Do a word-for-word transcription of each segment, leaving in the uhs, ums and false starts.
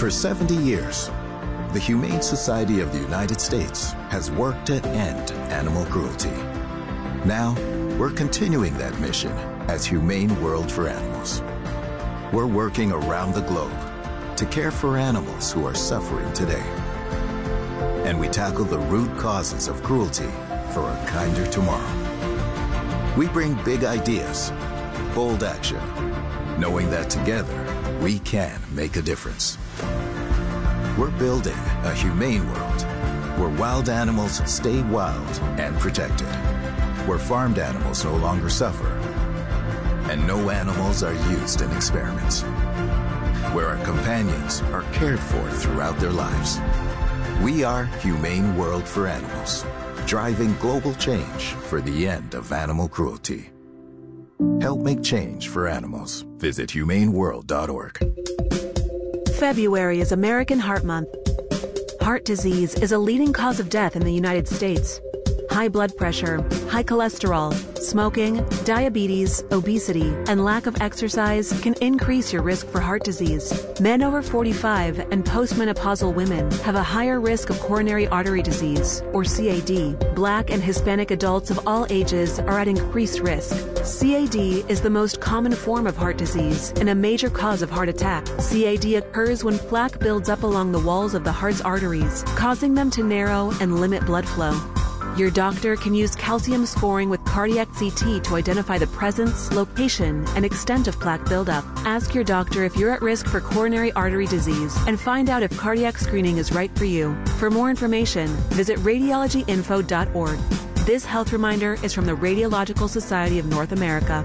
For seventy years, the Humane Society of the United States has worked to end animal cruelty. Now, we're continuing that mission as Humane World for Animals. We're working around the globe to care for animals who are suffering today. And we tackle the root causes of cruelty for a kinder tomorrow. We bring big ideas, bold action, knowing that together we can make a difference. We're building a humane world where wild animals stay wild and protected, where farmed animals no longer suffer, and no animals are used in experiments, where our companions are cared for throughout their lives. We are Humane World for Animals, driving global change for the end of animal cruelty. Help make change for animals. Visit humane world dot org. February is American Heart Month. Heart disease is a leading cause of death in the United States. High blood pressure, high cholesterol, smoking, diabetes, obesity, and lack of exercise can increase your risk for heart disease. Men over forty-five and postmenopausal women have a higher risk of coronary artery disease, or C A D. Black and Hispanic adults of all ages are at increased risk. C A D is the most common form of heart disease and a major cause of heart attack. C A D occurs when plaque builds up along the walls of the heart's arteries, causing them to narrow and limit blood flow. Your doctor can use calcium scoring with cardiac C T to identify the presence, location, and extent of plaque buildup. Ask your doctor if you're at risk for coronary artery disease and find out if cardiac screening is right for you. For more information, visit radiology info dot org. This health reminder is from the Radiological Society of North America.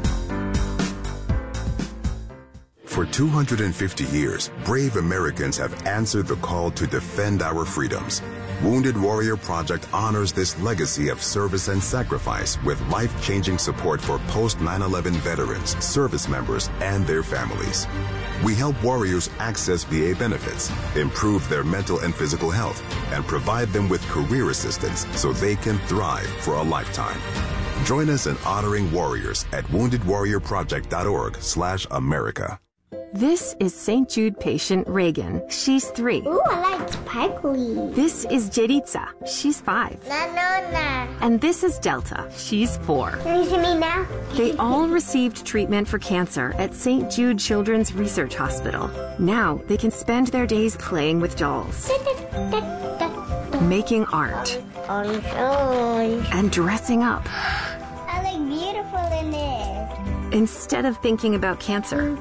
For two hundred fifty years, brave Americans have answered the call to defend our freedoms. Wounded Warrior Project honors this legacy of service and sacrifice with life-changing support for post nine eleven veterans, service members, and their families. We help warriors access V A benefits, improve their mental and physical health, and provide them with career assistance so they can thrive for a lifetime. Join us in honoring warriors at wounded warrior project dot org slash America. This is Saint Jude patient Reagan. She's three. Ooh, I like sparkly. This is Jeritza. She's five. No, no, no. And this is Delta. She's four. Can you see me now? They all received treatment for cancer at Saint Jude Children's Research Hospital. Now they can spend their days playing with dolls, making art, and dressing up. I look beautiful in it. Instead of thinking about cancer.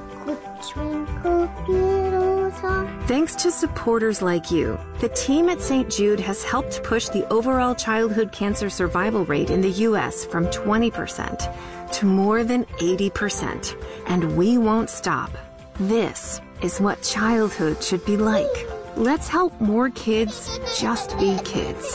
Thanks to supporters like you, the team at Saint Jude has helped push the overall childhood cancer survival rate in the U S from twenty percent to more than eighty percent. And we won't stop. This is what childhood should be like. Let's help more kids just be kids.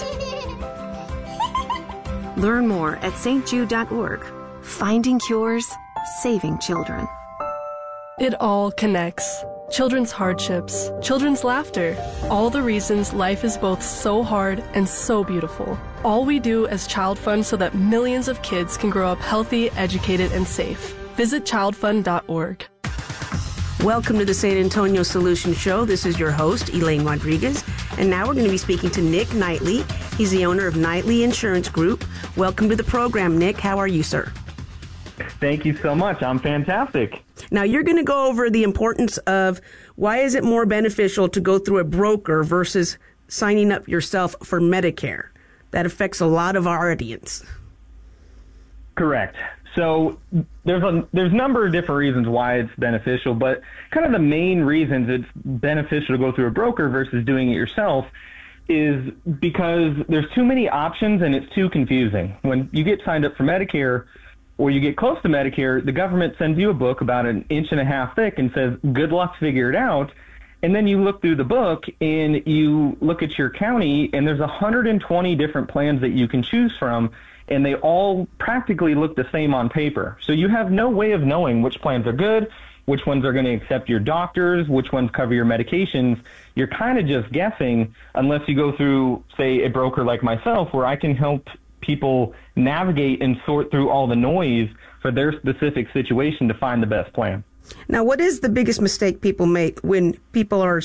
Learn more at st jude dot org. Finding cures, saving children. It all connects. Children's hardships, children's laughter, all the reasons life is both so hard and so beautiful. All we do as Child Fund so that millions of kids can grow up healthy, educated, and safe. Visit child fund dot org. Welcome to the San Antonio Solution Show. This is your host, Elaine Rodriguez. And now we're going to be speaking to Nick Knightley. He's the owner of Knightley Insurance Group. Welcome to the program, Nick. How are you, sir? Thank you so much. I'm fantastic. Now, you're going to go over the importance of why is it more beneficial to go through a broker versus signing up yourself for Medicare. That affects a lot of our audience. Correct. So there's a there's a number of different reasons why it's beneficial, but kind of the main reasons it's beneficial to go through a broker versus doing it yourself is because there's too many options and it's too confusing. When you get signed up for Medicare, or you get close to Medicare, the government sends you a book about an inch and a half thick and says, good luck, figure it out. And then you look through the book and you look at your county and there's one hundred twenty different plans that you can choose from, and they all practically look the same on paper. So you have no way of knowing which plans are good, which ones are going to accept your doctors, which ones cover your medications. You're kind of just guessing unless you go through, say, a broker like myself where I can help people navigate and sort through all the noise for their specific situation to find the best plan. Now, what is the biggest mistake people make when people are